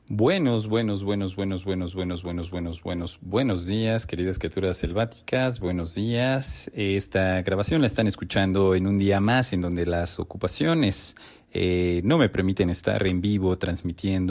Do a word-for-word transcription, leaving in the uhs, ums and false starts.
Buenos, buenos, buenos, buenos, buenos, buenos, buenos, buenos, buenos, buenos días, queridas criaturas selváticas, buenos días. Esta grabación la están escuchando en un día más en donde las ocupaciones eh, no me permiten estar en vivo transmitiendo